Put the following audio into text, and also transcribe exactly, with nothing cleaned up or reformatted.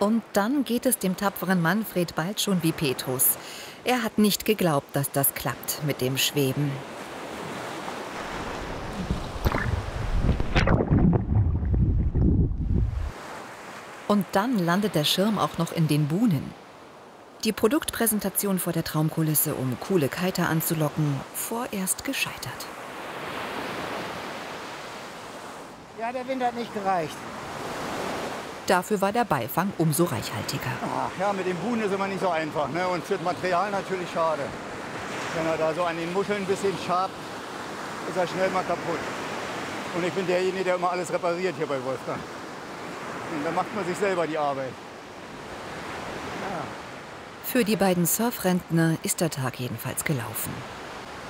Und dann geht es dem tapferen Manfred bald schon wie Petrus. Er hat nicht geglaubt, dass das klappt mit dem Schweben. Und dann landet der Schirm auch noch in den Buhnen. Die Produktpräsentation vor der Traumkulisse, um coole Kiter anzulocken, vorerst gescheitert. Ja, der Wind hat nicht gereicht. Dafür war der Beifang umso reichhaltiger. Ach ja, mit dem Buhnen ist immer nicht so einfach, ne? Und für das Material natürlich schade. Wenn er da so an den Muscheln ein bisschen schabt, ist er schnell mal kaputt. Und ich bin derjenige, der immer alles repariert hier bei Wolfgang. Und da macht man sich selber die Arbeit. Ja. Für die beiden Surfrentner ist der Tag jedenfalls gelaufen.